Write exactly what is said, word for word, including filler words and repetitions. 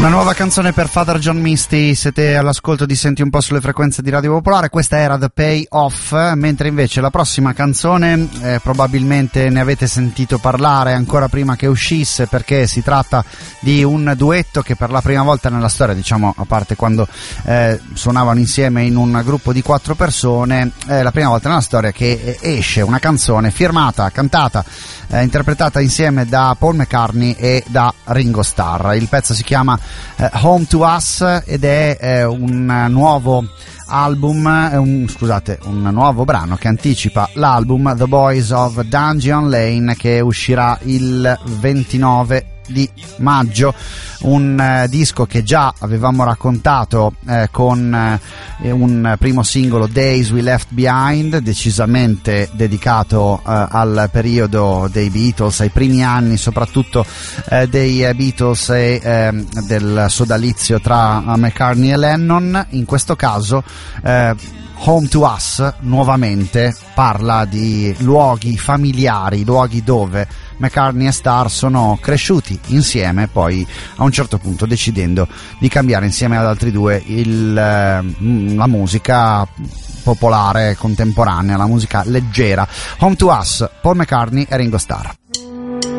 Una nuova canzone per Father John Misty, siete all'ascolto di Senti un po' sulle frequenze di Radio Popolare, questa era The Payoff, mentre invece la prossima canzone eh, probabilmente ne avete sentito parlare ancora prima che uscisse, perché si tratta di un duetto che per la prima volta nella storia, diciamo a parte quando eh, suonavano insieme in un gruppo di quattro persone, è la prima volta nella storia che esce una canzone firmata, cantata, eh, interpretata insieme da Paul McCartney e da Ringo Starr. Il pezzo si chiama Uh, Home to Us ed è eh, un nuovo album, eh, un, scusate, un nuovo brano che anticipa l'album The Boys of Dungeon Lane, che uscirà il ventinove di maggio, un eh, disco che già avevamo raccontato eh, con eh, un primo singolo, Days We Left Behind, decisamente dedicato eh, al periodo dei Beatles, ai primi anni soprattutto eh, dei Beatles e eh, del sodalizio tra McCartney e Lennon. In questo caso eh, Home to Us nuovamente parla di luoghi familiari, luoghi dove McCartney e Starr sono cresciuti insieme, poi a un certo punto decidendo di cambiare insieme ad altri due il, la musica popolare contemporanea, la musica leggera. Home to Us, Paul McCartney e Ringo Starr.